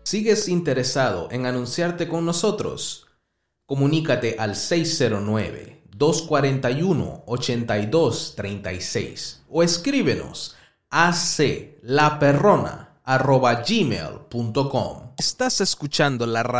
¿Sigues interesado en anunciarte con nosotros? Comunícate al 609-241-8236 o escríbenos a aclaperrona@gmail.com. Estás escuchando la